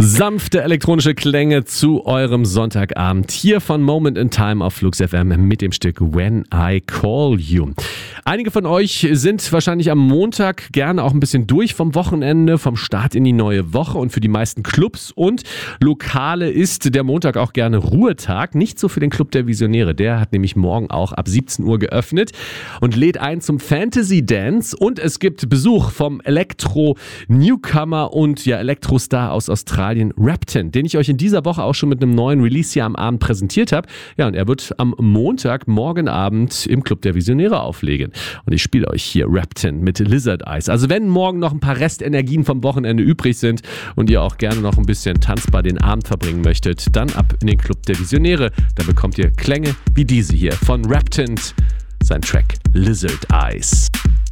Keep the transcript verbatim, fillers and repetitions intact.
Sanfte elektronische Klänge zu eurem Sonntagabend hier von Moment in Time auf Flux F M mit dem Stück When I Call You. Einige von euch sind wahrscheinlich am Montag gerne auch ein bisschen durch vom Wochenende, vom Start in die neue Woche, und für die meisten Clubs und Lokale ist der Montag auch gerne Ruhetag. Nicht so für den Club der Visionäre, der hat nämlich morgen auch ab siebzehn Uhr geöffnet und lädt ein zum Fantasy Dance, und es gibt Besuch vom Elektro-Newcomer und ja Elektrostar aus Australien, Rapton, den ich euch in dieser Woche auch schon mit einem neuen Release hier am Abend präsentiert habe. Ja, und er wird am Montag, morgen Abend im Club der Visionäre auflegen. Und ich spiele euch hier Rapton mit Lizard Eyes. Also wenn morgen noch ein paar Restenergien vom Wochenende übrig sind und ihr auch gerne noch ein bisschen tanzbar den Abend verbringen möchtet, dann ab in den Club der Visionäre. Da bekommt ihr Klänge wie diese hier von Rapton, sein Track Lizard Eyes.